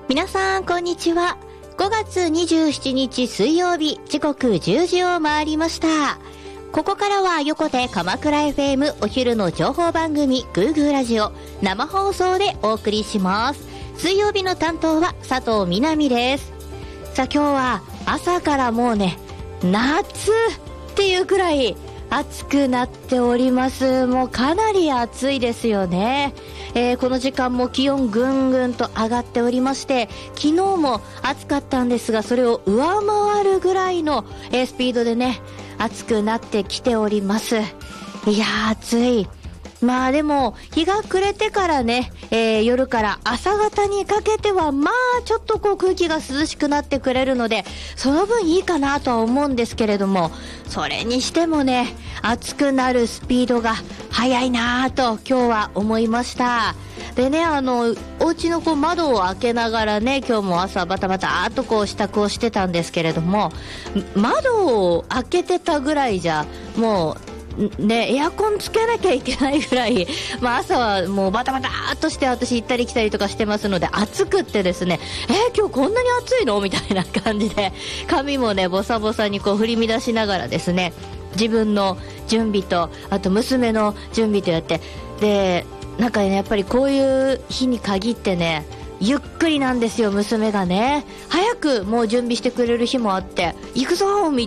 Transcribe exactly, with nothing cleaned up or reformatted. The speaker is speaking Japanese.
皆さんこんにちは。ごがつにじゅうしちにち水曜日、時刻じゅうじを回りました。ここからは横手鎌倉 エフエム お昼の情報番組グーグーラジオ生放送でお送りします。水曜日の担当は佐藤みなみです。さあ今日は朝からもうね、夏っていうくらい暑くなっております。もうかなり暑いですよね。えー、この時間も気温ぐんぐんと上がっておりまして、昨日も暑かったんですが、それを上回るぐらいの、えー、スピードでね、暑くなってきております。いやー暑い。まあでも日が暮れてからね、えー、夜から朝方にかけてはまあちょっとこう空気が涼しくなってくれるので、その分いいかなとは思うんですけれども、それにしてもね、暑くなるスピードが速いなと今日は思いました。でね、あのお家のこう窓を開けながらね、今日も朝バタバターっとこう支度をしてたんですけれども、窓を開けてたぐらいじゃもうね、エアコンつけなきゃいけないぐらい、まあ、朝はもうバタバターっとして私行ったり来たりとかしてますので、暑くってですね、えー、今日こんなに暑いのみたいな感じで、髪もねボサボサにこう振り乱しながらですね、自分の準備とあと娘の準備とやって、でなんかね、やっぱりこういう日に限ってね、ゆっくりなんですよ、娘がね。早くもう準備してくれる日もあって、行くぞみ